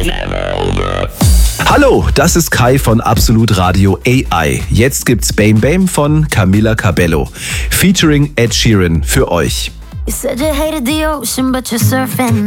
Hallo, das ist Kai von Absolut Radio AI. Jetzt gibt's Bam Bam von Camila Cabello, featuring Ed Sheeran für euch. You said you hated the ocean, but you're surfing